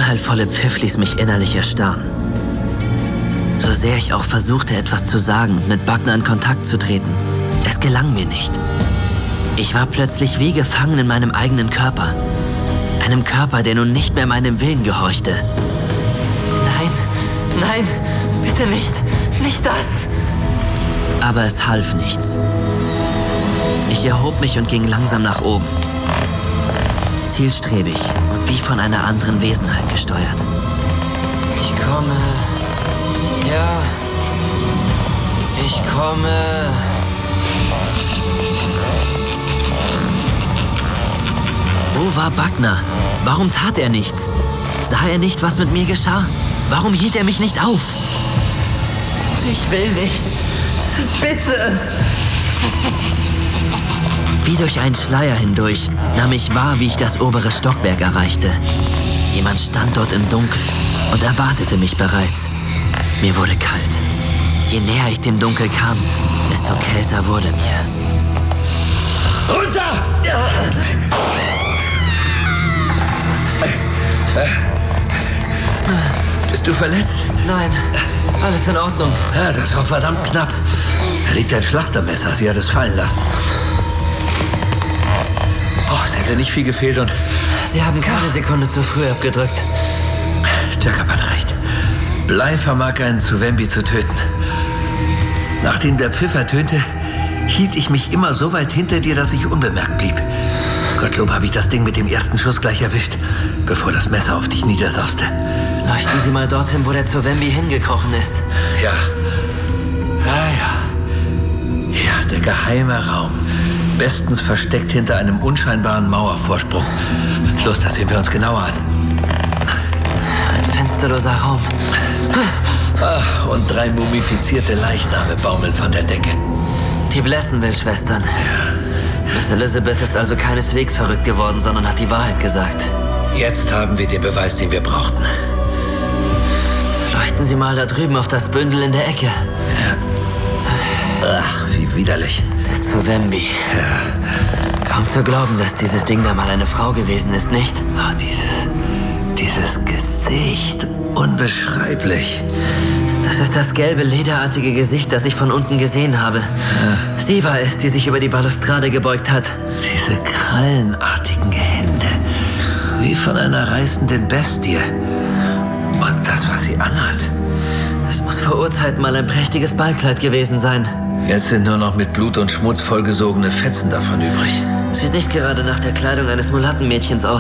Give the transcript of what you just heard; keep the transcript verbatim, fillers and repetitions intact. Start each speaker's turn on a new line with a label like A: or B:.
A: unheilvolle Pfiff ließ mich innerlich erstarren. So sehr ich auch versuchte, etwas zu sagen und mit Bugner in Kontakt zu treten, es gelang mir nicht. Ich war plötzlich wie gefangen in meinem eigenen Körper. Einem Körper, der nun nicht mehr meinem Willen gehorchte.
B: Nein, nein, bitte nicht, nicht das.
A: Aber es half nichts. Ich erhob mich und ging langsam nach oben. Zielstrebig und wie von einer anderen Wesenheit gesteuert.
B: Ich komme. Ja. Ich komme.
A: Wo war Bugner? Warum tat er nichts? Sah er nicht, was mit mir geschah? Warum hielt er mich nicht auf?
B: Ich will nicht. Bitte!
A: Wie durch einen Schleier hindurch nahm ich wahr, wie ich das obere Stockwerk erreichte. Jemand stand dort im Dunkeln und erwartete mich bereits. Mir wurde kalt. Je näher ich dem Dunkel kam, desto kälter wurde mir.
C: Runter! Bist du verletzt?
B: Nein, alles in Ordnung.
C: Ja, das war verdammt knapp. Da liegt ein Schlachtermesser. Sie hat es fallen lassen. Oh, es hätte nicht viel gefehlt und...
B: Sie haben keine Sekunde zu früh abgedrückt.
C: Jacob hat recht. Blei vermag einen Tsuvembi zu töten. Nachdem der Pfiff ertönte, hielt ich mich immer so weit hinter dir, dass ich unbemerkt blieb. Gottlob habe ich das Ding mit dem ersten Schuss gleich erwischt, bevor das Messer auf dich niedersauste.
B: Leuchten Sie mal dorthin, wo der Tsuvembi hingekrochen ist.
C: Ja. Ja, ja. Ja, der geheime Raum. Bestens versteckt hinter einem unscheinbaren Mauervorsprung. Los, das sehen wir uns genauer an.
B: Ein fensterloser Raum.
C: Ach, und drei mumifizierte Leichname baumeln von der Decke.
B: Die Blessenville-Schwestern. Ja. Miss Elizabeth ist also keineswegs verrückt geworden, sondern hat die Wahrheit gesagt.
C: Jetzt haben wir den Beweis, den wir brauchten.
B: Leuchten Sie mal da drüben auf das Bündel in der Ecke.
C: Ja. Ach, wie widerlich.
B: Der Tsuvembi.
C: Ja.
B: Kaum zu glauben, dass dieses Ding da mal eine Frau gewesen ist, nicht?
C: Oh, dieses... dieses Gesicht. Unbeschreiblich.
B: Das ist das gelbe, lederartige Gesicht, das ich von unten gesehen habe.
C: Ja.
B: Sie war es, die sich über die Balustrade gebeugt hat.
C: Diese krallenartigen Hände. Wie von einer reißenden Bestie. Und das, was sie anhat.
B: Es muss vor Urzeiten mal ein prächtiges Ballkleid gewesen sein.
C: Jetzt sind nur noch mit Blut und Schmutz vollgesogene Fetzen davon übrig.
B: Sieht nicht gerade nach der Kleidung eines Mulattenmädchens aus.